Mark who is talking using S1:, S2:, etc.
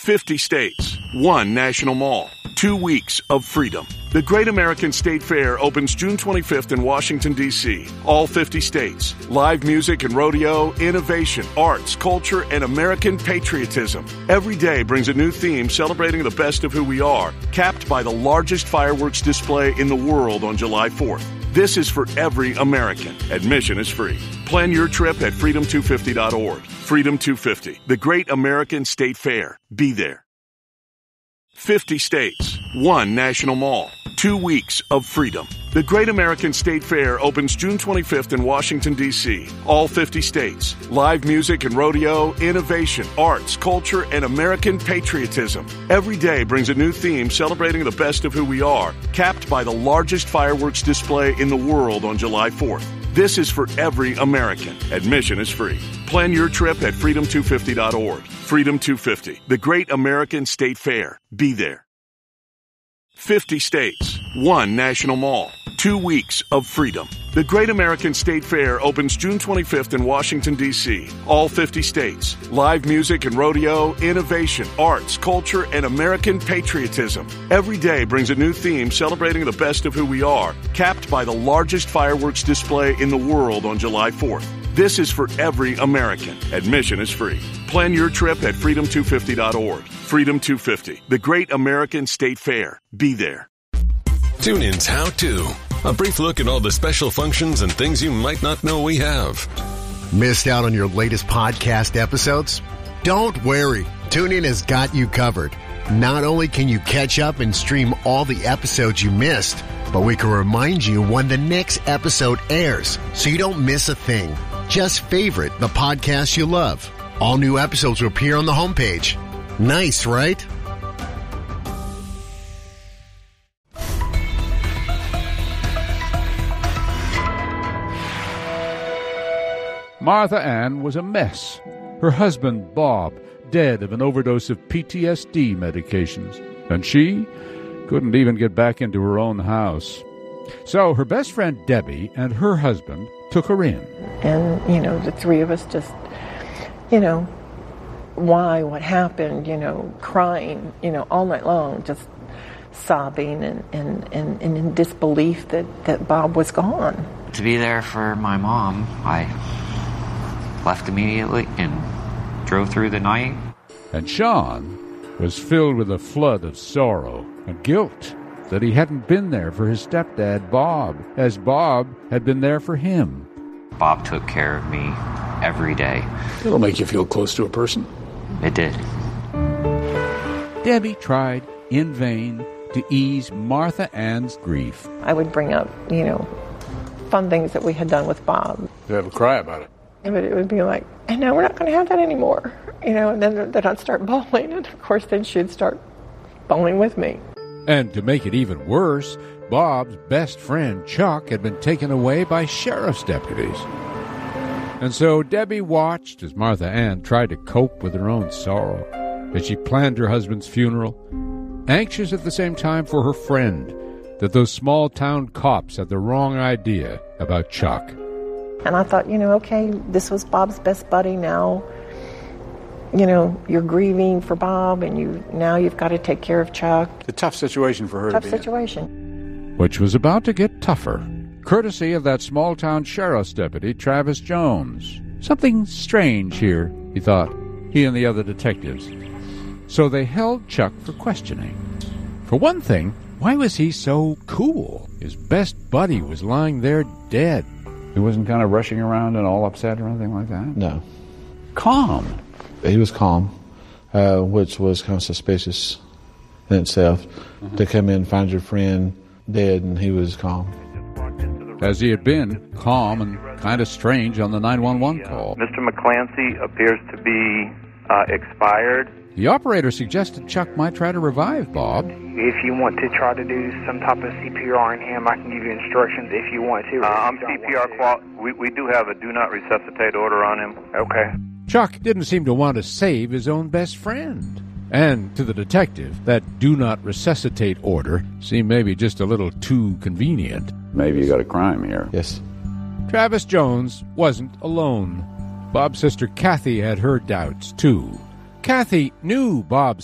S1: 50 states, one national mall, 2 weeks of freedom. The Great American State Fair opens June 25th in Washington, D.C. All 50 states. Live music and rodeo, innovation, arts, culture, and American patriotism. Every day brings a new theme celebrating the best of who we are, capped by the largest fireworks display in the world on July 4th. This is for every American. Admission is free. Plan your trip at freedom250.org. Freedom 250, the Great American State Fair. Be there. 50 states, one national mall, 2 weeks of freedom. The Great American State Fair opens June 25th in Washington, D.C. All 50 states. Live music and rodeo, innovation, arts, culture, and American patriotism. Every day brings a new theme celebrating the best of who we are, capped by the largest fireworks display in the world on July 4th. This is for every American. Admission is free. Plan your trip at freedom250.org. Freedom 250, the Great American State Fair. Be there. 50 states, one national mall, 2 weeks of freedom. The Great American State Fair opens June 25th in Washington, D.C. All 50 states. Live music and rodeo, innovation, arts, culture, and American patriotism. Every day brings a new theme celebrating the best of who we are, capped by the largest fireworks display in the world on July 4th. This is for every American. Admission is free. Plan your trip at freedom250.org. Freedom 250, the Great American State Fair. Be there.
S2: TuneIn's How To. A brief look at all the special functions and things you might not know we have.
S3: Missed out on your latest podcast episodes? Don't worry. TuneIn has got you covered. Not only can you catch up and stream all the episodes you missed, but we can remind you when the next episode airs so you don't miss a thing. Just favorite the podcast you love. All new episodes will appear on the homepage. Nice, right?
S4: Martha Ann was a mess. Her husband, Bob, dead of an overdose of PTSD medications. And she couldn't even get back into her own house. So her best friend, Debbie, and her husband took her in.
S5: And, the three of us just, why, what happened, crying, all night long, just sobbing and in disbelief that Bob was gone.
S6: To be there for my mom, I left immediately and drove through the night.
S4: And Sean was filled with a flood of sorrow and guilt that he hadn't been there for his stepdad, Bob, as Bob had been there for him.
S6: Bob took care of me every day.
S7: It'll make you feel close to a person.
S6: It did.
S4: Debbie tried in vain to ease Martha Ann's grief.
S5: I would bring up, fun things that we had done with Bob.
S7: You'd have a cry about it.
S5: But it would be like, and now we're not going to have that anymore. And then I'd start bawling, and of course then she'd start bawling with me.
S4: And to make it even worse, Bob's best friend, Chuck, had been taken away by sheriff's deputies. And so Debbie watched as Martha Ann tried to cope with her own sorrow, as she planned her husband's funeral, anxious at the same time for her friend, that those small-town cops had the wrong idea about Chuck.
S5: And I thought, okay, this was Bob's best buddy now. You're grieving for Bob, and you've got to take care of Chuck.
S7: It's a tough situation for her
S5: Tough
S7: to be
S5: situation.
S7: in.
S4: Which was about to get tougher, courtesy of that small-town sheriff's deputy, Travis Jones. Something strange here, he thought, he and the other detectives. So they held Chuck for questioning. For one thing, why was he so cool? His best buddy was lying there dead.
S8: He wasn't kind of rushing around and all upset or anything like that?
S9: No.
S4: Calm.
S9: He was calm, which was kind of suspicious in itself. To come in and find your friend dead, and he was calm.
S4: As he had been, calm and kind of strange on the 911 call.
S10: Mr. McClancy appears to be expired.
S4: The operator suggested Chuck might try to revive Bob.
S11: If you want to try to do some type of CPR on him, I can give you instructions if you want to.
S10: I'm CPR we do have a do not resuscitate order on him.
S11: Okay.
S4: Chuck didn't seem to want to save his own best friend. And to the detective, that do not resuscitate order seemed maybe just a little too convenient.
S8: Maybe you got a crime here.
S9: Yes.
S4: Travis Jones wasn't alone. Bob's sister Kathy had her doubts, too. Kathy knew Bob's